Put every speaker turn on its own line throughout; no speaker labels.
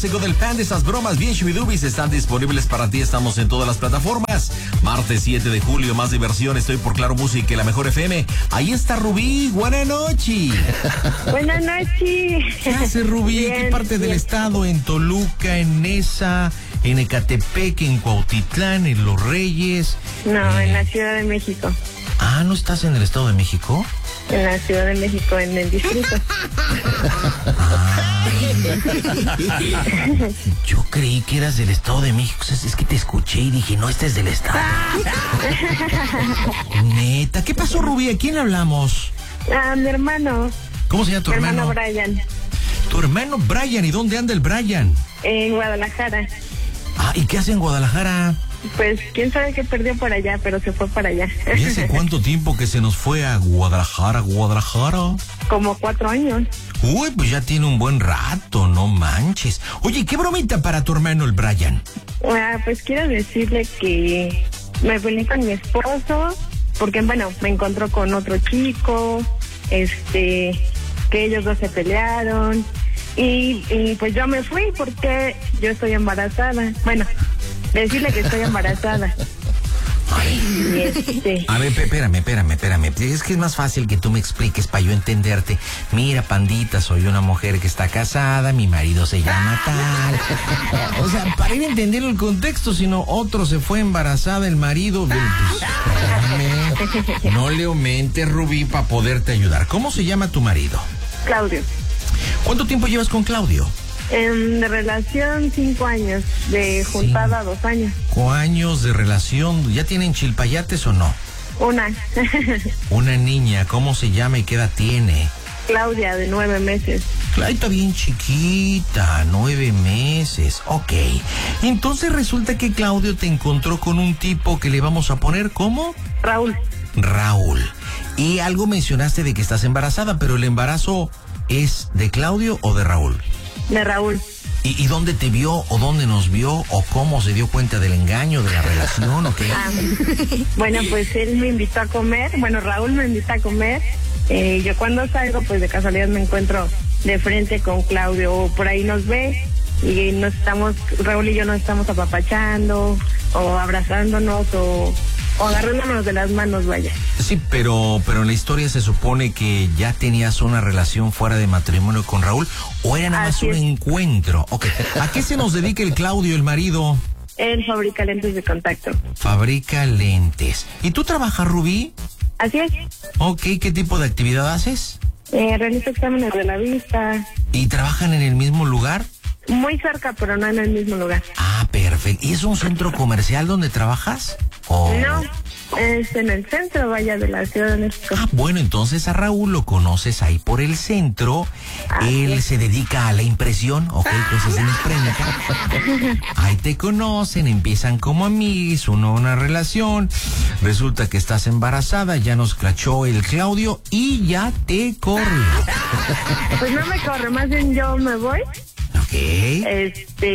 Del pan de esas bromas bien shubidubis están disponibles para ti. Estamos en todas las plataformas. Martes 7 de julio, más diversión. Estoy por Claro Música y la Mejor FM. Ahí está Rubí. Buenas noches.
Buenas noches.
¿Qué hace Rubí?
Bien,
¿Qué parte del estado? ¿En Toluca, en Nesa, en Ecatepec, en Cuautitlán, en Los Reyes?
No, en la Ciudad de México.
Ah, ¿no estás en el Estado de México?
En la Ciudad de México, en el distrito.
Yo creí que eras del Estado de México. Es que te escuché y dije, no, este es del Estado. Neta, ¿qué pasó, Rubí? ¿A quién hablamos?
A mi hermano.
¿Cómo se llama tu hermano?
Mi hermano Brian.
Tu hermano Brian. ¿Y dónde anda el Brian?
En Guadalajara.
Ah, ¿y qué hace en Guadalajara?
Pues quién sabe qué perdió por allá, pero se fue para allá.
¿Y hace cuánto tiempo que se nos fue a Guadalajara?
Como 4 años.
Uy, pues ya tiene un buen rato, no manches. Oye, ¿qué bromita para tu hermano el Brian?
Pues quiero decirle que me peleé con mi esposo, porque bueno, me encontró con otro chico, que ellos dos se pelearon, y pues yo me fui porque yo estoy embarazada. Bueno, decirle que estoy embarazada.
A ver, espérame. Es que es más fácil que tú me expliques para yo entenderte. Mira, pandita, soy una mujer que está casada, mi marido se llama tal. O sea, para ir a entender el contexto, sino otro se fue embarazada, el marido. Pues, espérame, no le aumentes, Rubí, para poderte ayudar. ¿Cómo se llama tu marido?
Claudio.
¿Cuánto tiempo llevas con Claudio?
De relación 5 años, de juntada 2 años.
5 años de relación. ¿Ya tienen chilpayates o no?
Una.
Una niña, ¿cómo se llama y qué edad tiene?
Claudia, de 9 meses.
Claro, está bien chiquita, 9 meses. Ok. Entonces resulta que Claudio te encontró con un tipo que le vamos a poner ¿cómo? Raúl. Y algo mencionaste de que estás embarazada, pero ¿el embarazo es de Claudio o de Raúl?
De Raúl.
¿Y dónde te vio o dónde nos vio o cómo se dio cuenta del engaño, de la relación o qué?
Bueno, pues él me invitó a comer. Bueno, Raúl me invitó a comer. Yo cuando salgo, pues de casualidad me encuentro de frente con Claudio, o por ahí nos ve y Raúl y yo nos estamos apapachando o abrazándonos o agarrándonos de las manos, vaya.
Sí, pero en la historia se supone que ya tenías una relación fuera de matrimonio con Raúl, o era nada más un encuentro. Okay. ¿A qué se nos dedica el Claudio, el marido?
Él fabrica lentes de contacto.
Fabrica lentes. ¿Y tú trabajas, Rubí?
Así es.
Ok, ¿qué tipo de actividad haces?
Realizo exámenes de la vista.
¿Y trabajan en el mismo lugar?
Muy cerca, pero no en el mismo lugar.
Ah, perfecto. ¿Y es un centro comercial donde trabajas?
No, es en el centro, vaya, de la Ciudad de México.
Ah, bueno, entonces a Raúl lo conoces ahí por el centro. Él se dedica a la impresión, ok, entonces en imprenta. Ahí te conocen, empiezan como amigos, una relación. Resulta que estás embarazada, ya nos cachó el Claudio y ya te corre.
Pues no me corre, más bien yo me voy.
Ok.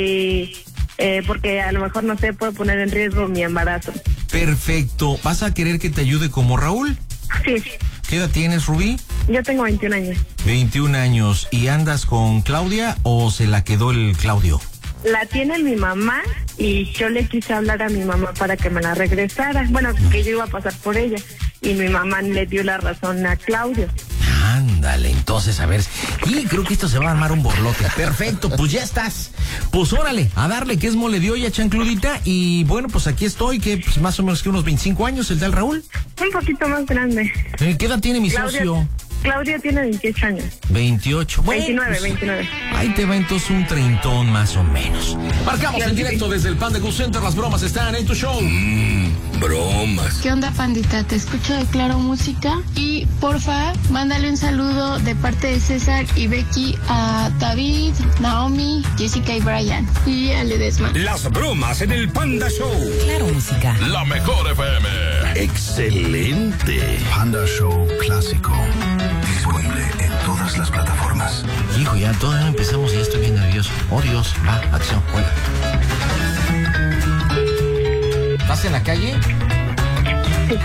Porque a lo mejor, no sé, puedo poner en riesgo mi embarazo.
Perfecto. ¿Vas a querer que te ayude como Raúl?
Sí.
¿Qué edad tienes, Rubí?
Yo tengo 21 años.
21 años. ¿Y andas con Claudia o se la quedó el Claudio?
La tiene mi mamá y yo le quise hablar a mi mamá para que me la regresara. Bueno, que yo iba a pasar por ella. Y mi mamá le dio la razón a Claudio.
Ándale, entonces, a ver. Y creo que esto se va a armar un borlote. Perfecto, pues ya estás. Pues órale, a darle, que es mole de olla, chancludita. Y bueno, pues aquí estoy, que pues, más o menos que unos 25 años, el tal Raúl.
Un poquito más grande.
¿Qué edad tiene mi socio?
Claudia tiene 28 años.
28. Bueno,
29.
Ahí te va entonces un treintón más o menos. Marcamos en directo desde el Panda Go Center. Las bromas están en tu show.
Bromas.
¿Qué onda, pandita? Te escucho de Claro Música. Y porfa, mándale un saludo de parte de César y Becky a David, Naomi, Jessica y Brian. Y a Ledesma.
Las bromas en el Panda Show.
Claro Música.
La Mejor FM. Excelente.
Panda Show Clásico. Disponible en todas las plataformas.
Hijo, ya todavía empezamos y ya estoy bien nervioso. Oh, Dios. Va, acción, juega. ¿Estás en la calle?
Sí.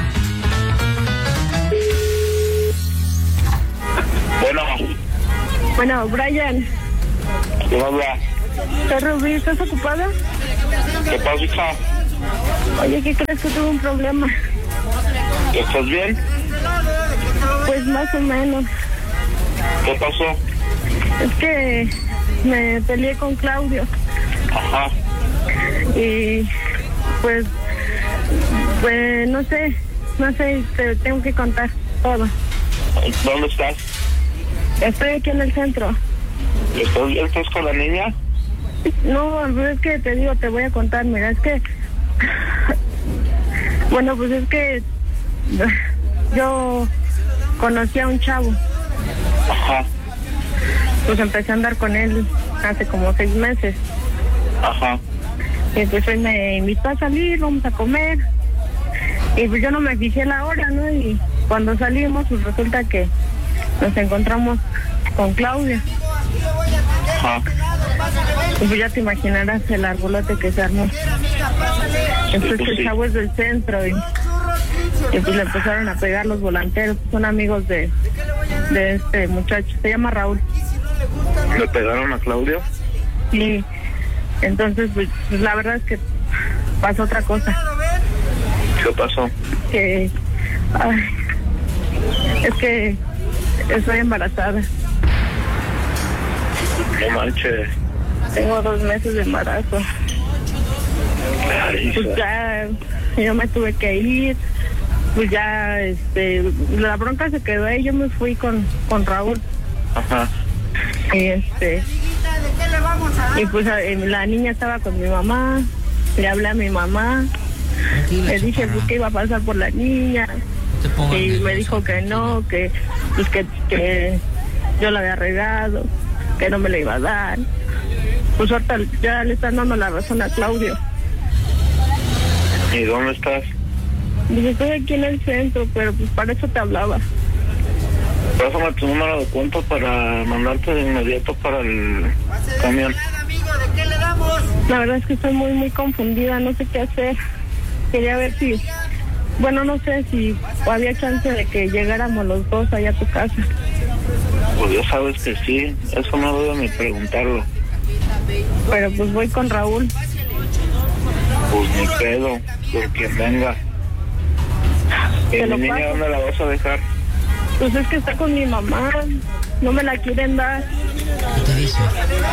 Bueno,
Bueno, Brian.
¿quién habla?
Rubí, ¿estás ocupada?
¿Qué pasa, hija?
Oye, ¿qué crees que tuve un problema?
¿Estás bien?
Pues más o menos.
¿Qué pasó?
Es que me peleé con Claudio.
Ajá.
Y pues no sé, te tengo que contar todo.
¿Dónde estás?
Estoy aquí en el centro.
¿Estás con la niña?
No, es que te digo, te voy a contar, mira, es que... Bueno, pues es que yo conocí a un chavo.
Ajá.
Pues empecé a andar con él hace como 6 meses.
Ajá.
Y pues él me invitó a salir, vamos a comer. Y pues yo no me fijé la hora, ¿no? Y cuando salimos, pues resulta que nos encontramos con Claudia.
Ajá.
Y pues ya te imaginarás el arbolote que se armó. Entonces el chavo es del centro y pues le empezaron a pegar los volanteros. Son amigos de este muchacho, se llama Raúl.
¿Le pegaron a Claudio?
Y entonces pues la verdad es que pasó otra cosa.
¿Qué pasó?
Que es que estoy embarazada.
No manches.
Tengo 2 meses de embarazo.
Ay,
Pues ya yo me tuve que ir. Pues ya la bronca se quedó ahí. Yo me fui con Raúl.
Ajá.
Y pues la niña estaba con mi mamá. Le hablé a mi mamá.
Tranquila,
Le dije
chaparra.
pues, que iba a pasar por la niña.
Te pongas
Y me
nerviosa,
dijo que no, que pues que yo la había regado, que no me la iba a dar. Pues ahorita ya le están dando la razón a Claudio.
¿Y dónde estás?
Dice, estoy aquí en el centro, pero pues para eso te hablaba.
Pásame tu número de cuenta para mandarte de inmediato para el camión.
La verdad es que estoy muy, muy confundida, no sé qué hacer. Quería ver si, bueno, no sé si había chance de que llegáramos los dos allá a tu casa.
Pues ya sabes que sí, eso no debo ni preguntarlo.
Pero pues voy con Raúl.
Pues ni pedo, por quien venga. ¿Y
Te
mi
lo
niña
paso.
dónde la vas a dejar?
Pues es que está con mi mamá, no me la quieren dar.
¿Qué te dice?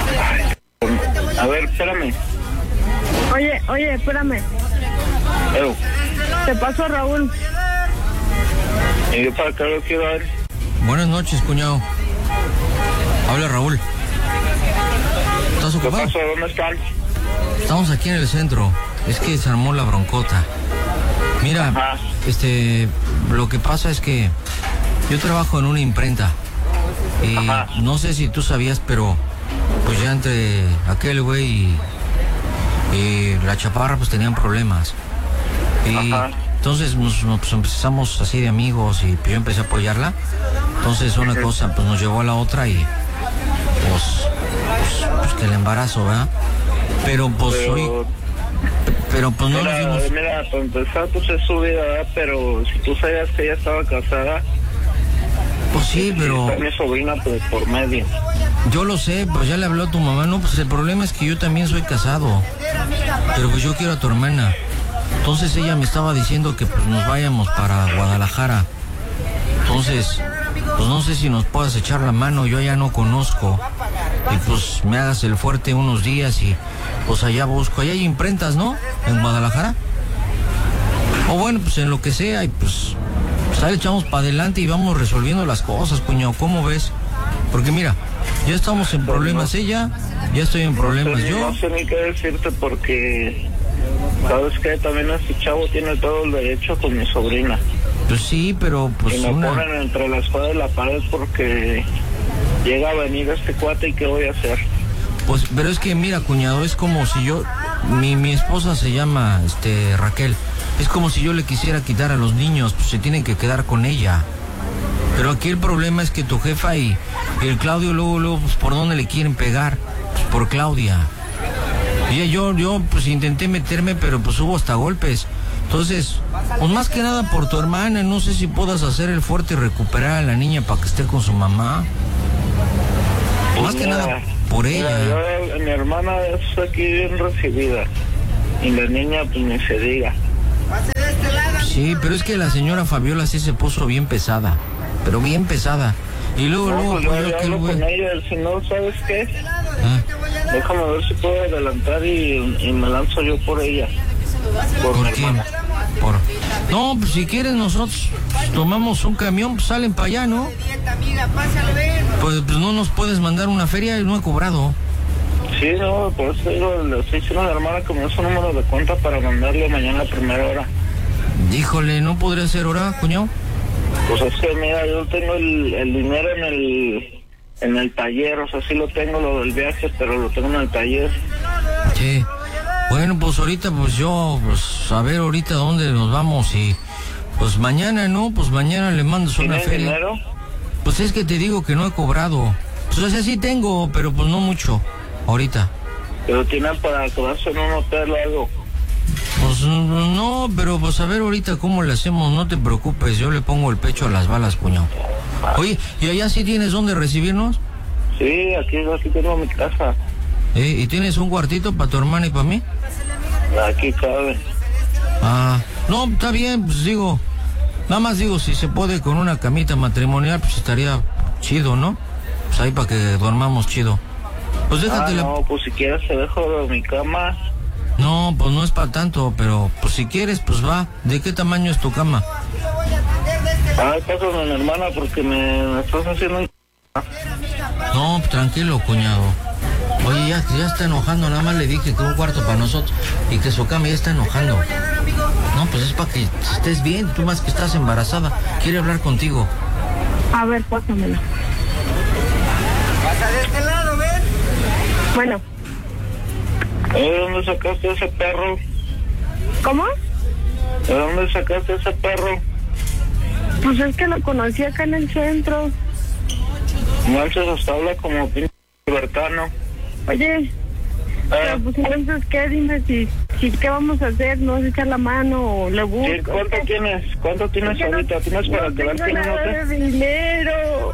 A ver, espérame.
Oye, espérame,
Ew.
te paso a Raúl.
¿Y yo para qué lo quiero ver?
Buenas noches, cuñado. Habla Raúl. ¿Estás
¿Qué
ocupado?
pasó? ¿Dónde están?
Estamos aquí en el centro. Es que se armó la broncota. Mira,
Ajá.
lo que pasa es que yo trabajo en una imprenta. Y
Ajá.
no sé si tú sabías, pero pues ya entre aquel güey y la chaparra pues tenían problemas. Y
Ajá.
entonces pues empezamos así de amigos y yo empecé a apoyarla. Entonces una cosa pues nos llevó a la otra y pues que el embarazo, ¿verdad? Pero pues pero pues no nos dimos...
Mira, para empezar, pues es su vida, ¿verdad? Pero si tú sabías que ella estaba casada...
Pues sí, pero
Está mi sobrina por medio.
yo lo sé, pues ya le habló a tu mamá. No, pues el problema es que yo también soy casado. Pero pues yo quiero a tu hermana. Entonces ella me estaba diciendo que pues nos vayamos para Guadalajara. Entonces, pues no sé si nos puedas echar la mano, yo ya no conozco. Y pues me hagas el fuerte unos días y pues allá busco. Allá hay imprentas, ¿no? En Guadalajara. O bueno, pues en lo que sea y pues ahí echamos para adelante y vamos resolviendo las cosas, cuñado. ¿Cómo ves? Porque mira, ya estamos en problemas ella, ya estoy en problemas yo.
No sé ni qué decirte porque... ¿Sabes qué? También este chavo tiene todo el derecho con mi sobrina.
Pues sí, pero pues
Y me ponen entre la espada y la pared porque llega a venir este cuate y ¿qué voy a hacer?
Pues, pero es que mira, cuñado, es como si yo... Mi esposa se llama Raquel. Es como si yo le quisiera quitar a los niños, pues se tienen que quedar con ella. Pero aquí el problema es que tu jefa y el Claudio luego, pues ¿por dónde le quieren pegar? Pues por Claudia. Y yo pues intenté meterme, pero pues hubo hasta golpes. Entonces, pues más que nada por tu hermana, no sé si puedas hacer el fuerte y recuperar a la niña para que esté con su mamá. Más que nada por ella.
Mira, yo mi hermana es aquí bien recibida. Y la niña, pues ni se diga.
Sí, pero es que la señora Fabiola sí se puso bien pesada, pero bien pesada. Y luego,
No, pues
pues,
yo
aquel
hablo
güey.
con ella, si no, ¿sabes qué?
Ah,
Déjame ver si puedo adelantar y me lanzo yo por ella. Por mi
¿por quién?
hermana.
No, pues si quieres nosotros tomamos un camión, pues salen para allá, ¿no? Pues no nos puedes mandar una feria y no he cobrado.
Sí, no, por eso digo, le estoy diciendo a mi hermana que me dé su número de cuenta para mandarle mañana a primera hora.
Híjole, ¿no podría ser hora, cuñado?
Pues es que mira, yo tengo el dinero en el taller, o sea, sí lo tengo lo del viaje, pero lo tengo en el taller.
Sí. Bueno, pues ahorita, pues yo, pues a ver ahorita dónde nos vamos y pues mañana, ¿no? Pues mañana le mando una
¿Tienes
feria.
dinero?
Pues es que te digo que no he cobrado. Pues o sea, sí tengo, pero pues no mucho ahorita.
Pero tienen para quedarse en un hotel o algo.
Pues no, pero pues a ver ahorita cómo le hacemos, no te preocupes, yo le pongo el pecho a las balas, cuñado. Oye, ¿y allá sí tienes dónde recibirnos?
Sí, aquí tengo mi casa.
¿Y tienes un cuartito para tu hermana y para mí?
Aquí cabe.
Ah, no, está bien, pues digo, nada más digo, si se puede con una camita matrimonial, pues estaría chido, ¿no? Pues ahí para que dormamos chido. Pues déjatela.
No, pues si quieres te dejo de mi cama.
No, pues no es para tanto, pero pues si quieres, pues va. ¿De qué tamaño es tu cama?
Ay, pásame a mi hermana porque me estás haciendo un...
No, pues tranquilo, cuñado. Oye, ya está enojando, nada más le dije que un cuarto para nosotros y que su cama ya está enojando. No, pues es para que estés bien, tú más que estás embarazada, quiere hablar contigo.
A ver, pásamela.
Pasa de este lado, ven.
Bueno,
¿De dónde sacaste ese perro?
¿cómo?
¿De dónde sacaste ese perro?
Pues es que lo conocí acá en el centro.
Manches, hasta habla como pinche libertano.
Oye, pero pues entonces, ¿qué? Dime si ¿qué vamos a hacer? ¿No vas a echar la mano o le busco?
Sí, ¿cuánto tienes? ¿Cuánto tienes
Es que
ahorita? ¿Tienes para
no
quedarte
tengo
en un
nada
hotel?
de dinero.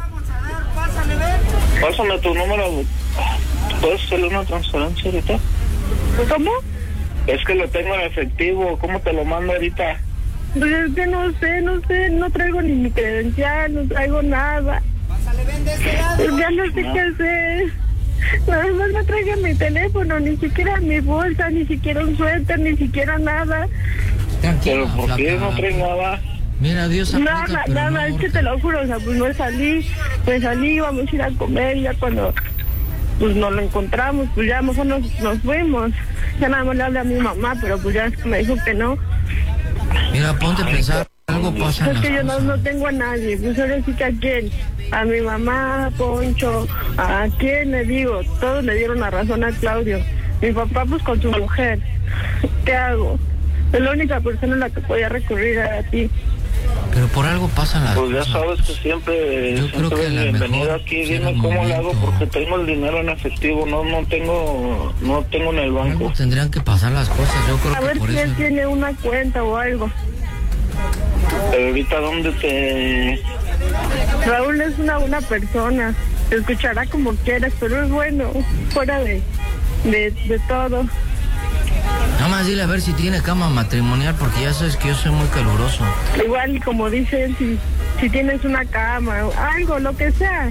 Pásame tu número. ¿Puedes hacerle una transferencia ahorita?
¿Cómo?
Es que lo tengo en efectivo. ¿Cómo te lo mando ahorita?
Pues es que no sé, no traigo ni mi credencial, no traigo nada. Pues ya no sé qué hacer. Nada más no traigo mi teléfono, ni siquiera mi bolsa, ni siquiera un suéter, ni siquiera nada.
¿Pero por qué no traes nada?
Mira, Dios aprieta,
Nada,
pero
nada,
no
es que
ahorita.
te lo juro, o sea, pues no salí, íbamos a ir a comer, y ya cuando pues nos lo encontramos, pues ya mejor nos fuimos. Ya nada más le hablé a mi mamá, pero pues ya es que me dijo que no.
Mira, ponte a pensar, algo pasa en
Es que yo
las
no
cosas.
tengo a nadie, pues ahora sí que a quién, a mi mamá, a Poncho, a quién le digo, todos le dieron la razón a Claudio. Mi papá pues con su mujer, ¿qué hago? Es la única persona a la que podía recurrir a ti.
Pero por algo pasan las
Pues ya
cosas.
sabes que siempre
Yo creo que
eres
a lo
bienvenido
mejor
aquí.
será
Dime cómo le hago
momento.
porque tengo el dinero en efectivo. No tengo en el
Por algo
banco.
tendrían que pasar las cosas, yo creo
A
que
ver
por
si
eso.
él tiene una cuenta o algo.
Pero ahorita ¿dónde te...?
Raúl es una buena persona, te escuchará como quieras, pero es bueno, fuera de todo.
Nada más dile a ver si tiene cama matrimonial, porque ya sabes que yo soy muy caluroso.
Igual, como dicen, si tienes una cama, algo, lo que sea.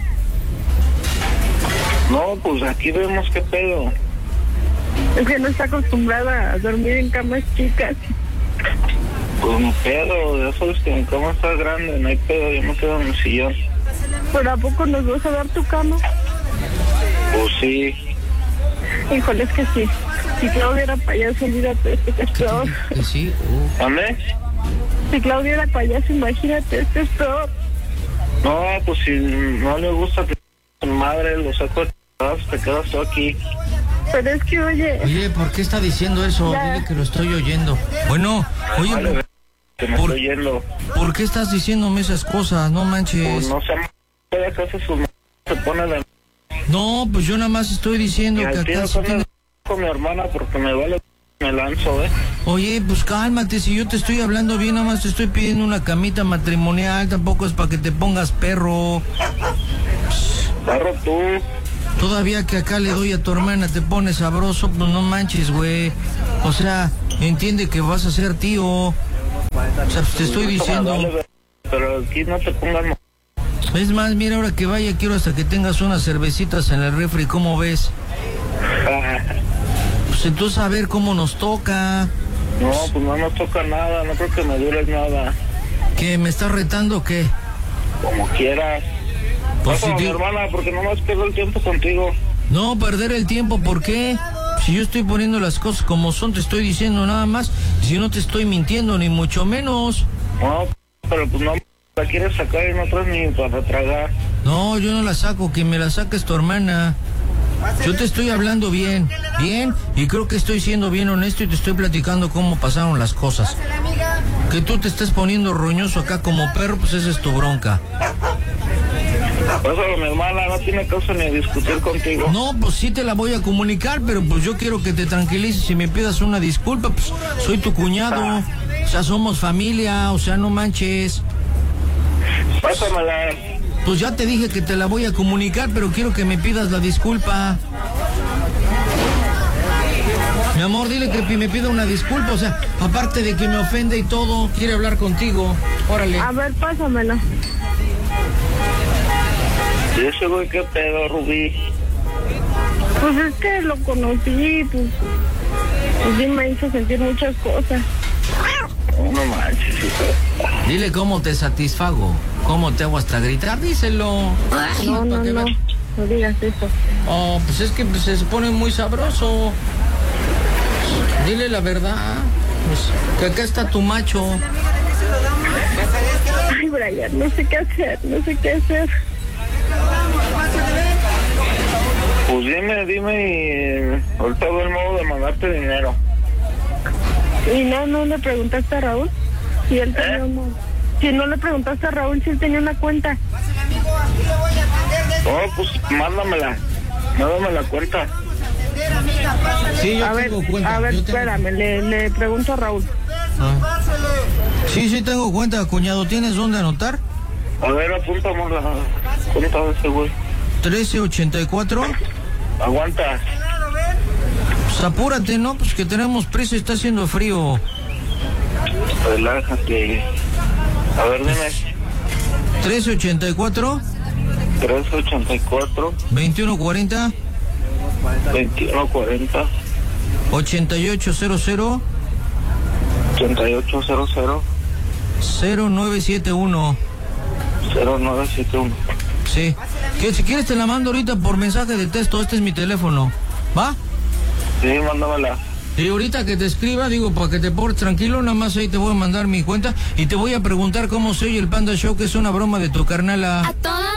No, pues aquí vemos qué pedo.
Es que no está acostumbrada a dormir en camas chicas.
Pues no pedo, ya sabes que mi cama está grande, no hay pedo, yo me quedo en el sillón.
¿Pero a poco nos vas a dar tu cama?
Pues sí.
Híjole, es que sí. Si Claudia era payaso, olvídate, esto es peor.
Que sí,
¿Dónde?
Si Claudia era payaso, imagínate, esto es peor.
No, pues si no le gusta que tu madre lo saco de te quedas tú aquí.
Pero es que,
Oye, ¿por qué está diciendo eso?
Ya.
Dile que lo estoy oyendo. Bueno, oye,
Vale, que me
por-
estoy yendo.
¿por qué estás diciéndome esas cosas? No
Pues
manches.
no sé, ya casi se pone de...
No, pues yo nada más estoy diciendo
Y
que
al tiro
acá sí tiene...
con mi hermana porque me vale, me lanzo,
Oye, pues cálmate, si yo te estoy hablando bien, nada más te estoy pidiendo una camita matrimonial, tampoco es para que te pongas perro.
Barro tú.
Todavía que acá le doy a tu hermana te pones sabroso, pues no manches, güey. O sea, entiende que vas a ser tío. O sea, pues te estoy diciendo.
Pero aquí no te pongan...
Es más, mira, ahora que vaya, quiero hasta que tengas unas cervecitas en el refri, ¿cómo ves? Pues entonces a ver cómo nos toca.
No, pues no nos toca nada, no creo que me dures nada.
¿Qué, me estás retando o qué?
Como quieras.
Pues
Pásame,
si
mi hermana, porque no más pierdo el tiempo contigo.
No, perder el tiempo, ¿por qué? Si yo estoy poniendo las cosas como son, te estoy diciendo nada más. Si no te estoy mintiendo, ni mucho menos.
No, pero pues no la quieres sacar y no traes ni para tragar.
No, yo no la saco, que me la saques tu hermana. Yo te estoy hablando bien, y creo que estoy siendo bien honesto y te estoy platicando cómo pasaron las cosas. Que tú te estés poniendo roñoso acá como perro, pues esa es tu bronca.
Pásalo, mi hermana, no tiene causa ni discutir contigo.
No, pues sí te la voy a comunicar, pero pues yo quiero que te tranquilices y me pidas una disculpa, pues soy tu cuñado, o sea, somos familia, o sea, no manches.
Pásamela.
Pues ya te dije que te la voy a comunicar, pero quiero que me pidas la disculpa. Mi amor, dile que me pida una disculpa, o sea, aparte de que me ofende y todo, quiere hablar contigo. Órale.
A ver, pásamela.
¿Y ese güey qué pedo, Rubí?
Pues es que lo conocí, pues sí me hizo sentir muchas cosas.
No manches.
Dile cómo te satisfago, cómo te hago hasta gritar, díselo.
No, no digas eso.
Oh, pues es que pues, se pone muy sabroso. Dile la verdad, pues, que acá está tu macho.
Ay, Brian, no sé qué hacer.
Pues dime y ahorita veo el modo de mandarte dinero.
Y no le preguntaste a Raúl si él tenía una... Si no le preguntaste a Raúl si él tenía una cuenta.
No, pues mándamela la cuenta.
Sí, yo
A ver,
tengo cuenta.
espérame, le pregunto a Raúl.
Ah. Sí, tengo cuenta, cuñado. ¿Tienes dónde anotar?
A ver, apúntame la cuenta de ese güey.
1384.
Aguanta.
Pues apúrate, ¿no? Pues que tenemos prisa, está haciendo frío.
Relájate. A ver, dime.
1384.
384.
2140.
2140.
8800.
8800.
0971.
0971.
Sí. Que si quieres te la mando ahorita por mensaje de texto. Este es mi teléfono. ¿Va?
Sí, mándamela.
Y ahorita que te escriba, digo, para que te portes tranquilo, nada más ahí te voy a mandar mi cuenta y te voy a preguntar cómo se oye el Panda Show, que es una broma de tu carnala.